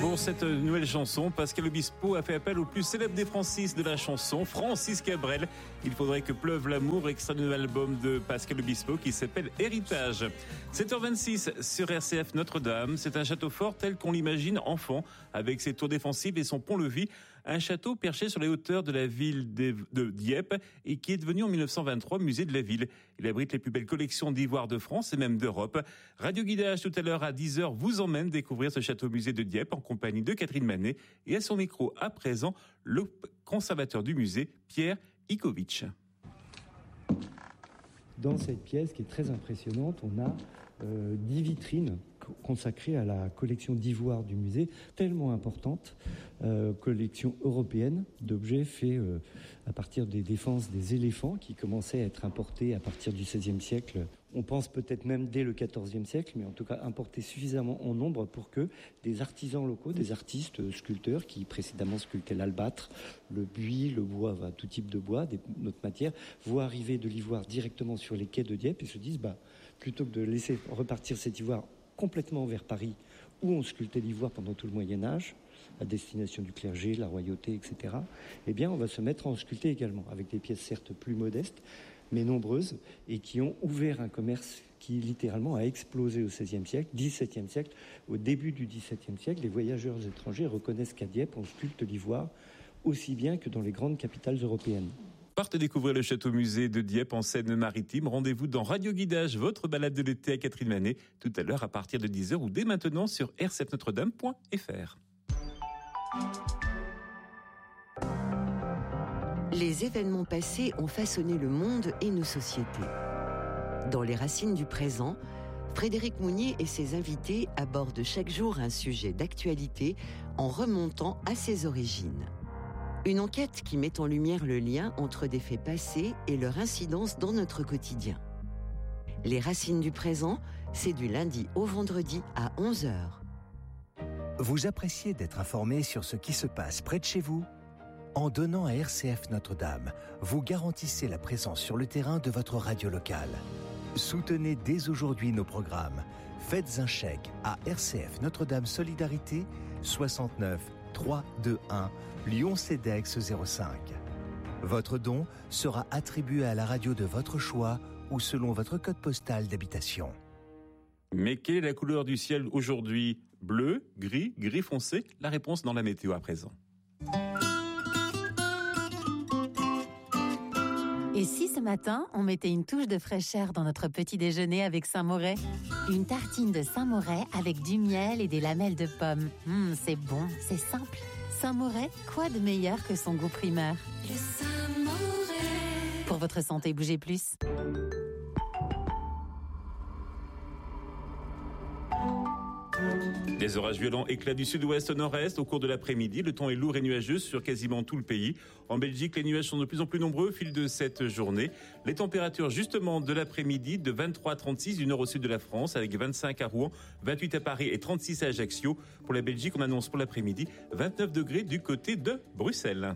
Pour cette nouvelle chanson, Pascal Obispo a fait appel au plus célèbre des Francis de la chanson, Francis Cabrel. Il faudrait que pleuve l'amour, extrait de nouvel album de Pascal Obispo qui s'appelle Héritage. 7h26 sur RCF Notre-Dame. C'est un château fort tel qu'on l'imagine enfant, avec ses tours défensives et son pont-levis. Un château perché sur les hauteurs de la ville de Dieppe et qui est devenu en 1923 musée de la ville. Il abrite les plus belles collections d'ivoire de France et même d'Europe. Radio Guidage tout à l'heure à 10h vous emmène découvrir ce château musée de Dieppe en compagnie de Catherine Manet et à son micro à présent le conservateur du musée Pierre Ikovic. Dans cette pièce qui est très impressionnante, on a 10 vitrines consacrées à la collection d'ivoire du musée, tellement importante, collection européenne d'objets faits à partir des défenses des éléphants qui commençaient à être importés à partir du XVIe siècle. On pense peut-être même dès le XIVe siècle, mais en tout cas importés suffisamment en nombre pour que des artisans locaux, des artistes sculpteurs qui précédemment sculptaient l'albâtre, le buis, le bois, tout type de bois, d'autres matières, voient arriver de l'ivoire directement sur les quais de Dieppe et se disent plutôt que de laisser repartir cet ivoire complètement vers Paris, où on sculptait l'ivoire pendant tout le Moyen-Âge, à destination du clergé, la royauté, etc., eh bien, on va se mettre à en sculpter également, avec des pièces certes plus modestes, mais nombreuses, et qui ont ouvert un commerce qui, littéralement, a explosé au XVIe siècle, XVIIe siècle. Au début du XVIIe siècle, les voyageurs étrangers reconnaissent qu'à Dieppe, on sculpte l'ivoire aussi bien que dans les grandes capitales européennes. Partez découvrir le château-musée de Dieppe en Seine-Maritime. Rendez-vous dans Radio Guidage, votre balade de l'été à Catherine Manet, tout à l'heure à partir de 10h ou dès maintenant sur rcfnotredame.fr. Les événements passés ont façonné le monde et nos sociétés. Dans Les Racines du présent, Frédéric Mounier et ses invités abordent chaque jour un sujet d'actualité en remontant à ses origines. Une enquête qui met en lumière le lien entre des faits passés et leur incidence dans notre quotidien. Les Racines du présent, c'est du lundi au vendredi à 11h. Vous appréciez d'être informé sur ce qui se passe près de chez vous ? En donnant à RCF Notre-Dame, vous garantissez la présence sur le terrain de votre radio locale. Soutenez dès aujourd'hui nos programmes. Faites un chèque à RCF Notre-Dame Solidarité 69 321 Lyon-CEDEX 05. Votre don sera attribué à la radio de votre choix ou selon votre code postal d'habitation. Mais quelle est la couleur du ciel aujourd'hui ? Bleu, gris, gris foncé ? La réponse dans la météo à présent. Et si ce matin, on mettait une touche de fraîcheur dans notre petit déjeuner avec Saint-Moret ? Une tartine de Saint-Moret avec du miel et des lamelles de pommes. C'est bon, c'est simple. Saint-Moret, quoi de meilleur que son goût primeur ? Le Saint-Moret. Pour votre santé, bougez plus. Des orages violents éclats du sud-ouest au nord-est au cours de l'après-midi. Le temps est lourd et nuageux sur quasiment tout le pays. En Belgique, les nuages sont de plus en plus nombreux au fil de cette journée. Les températures justement de l'après-midi de 23 à 36 du nord au sud de la France avec 25 à Rouen, 28 à Paris et 36 à Ajaccio. Pour la Belgique, on annonce pour l'après-midi 29 degrés du côté de Bruxelles.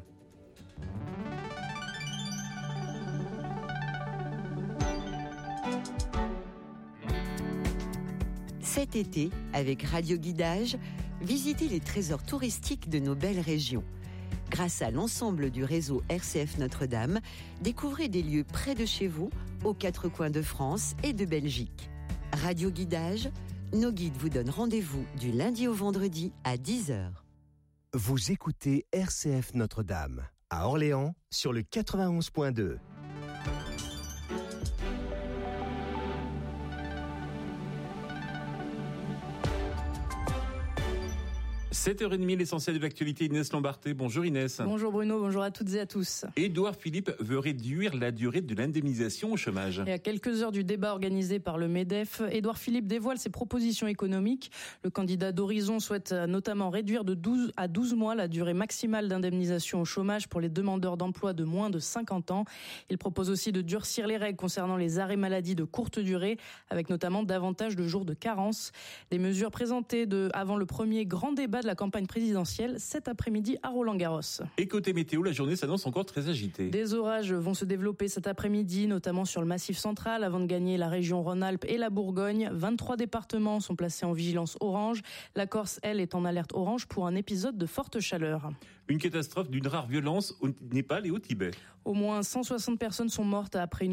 Cet été, avec Radio Guidage, visitez les trésors touristiques de nos belles régions. Grâce à l'ensemble du réseau RCF Notre-Dame, découvrez des lieux près de chez vous, aux quatre coins de France et de Belgique. Radio Guidage, nos guides vous donnent rendez-vous du lundi au vendredi à 10h. Vous écoutez RCF Notre-Dame, à Orléans, sur le 91.2. 7h30, l'essentiel de l'actualité, Inès Lambarté. Bonjour Inès. Bonjour Bruno, bonjour à toutes et à tous. Édouard Philippe veut réduire la durée de l'indemnisation au chômage. Et à quelques heures du débat organisé par le MEDEF, Édouard Philippe dévoile ses propositions économiques. Le candidat d'Horizon souhaite notamment réduire de 12 à 12 mois la durée maximale d'indemnisation au chômage pour les demandeurs d'emploi de moins de 50 ans. Il propose aussi de durcir les règles concernant les arrêts maladie de courte durée, avec notamment davantage de jours de carence. Des mesures présentées avant le premier grand débat de la campagne présidentielle cet après-midi à Roland-Garros. Et côté météo, la journée s'annonce encore très agitée. Des orages vont se développer cet après-midi, notamment sur le Massif central, avant de gagner la région Rhône-Alpes et la Bourgogne. 23 départements sont placés en vigilance orange. La Corse, elle, est en alerte orange pour un épisode de forte chaleur. Une catastrophe d'une rare violence au Népal et au Tibet. Au moins 160 personnes sont mortes après une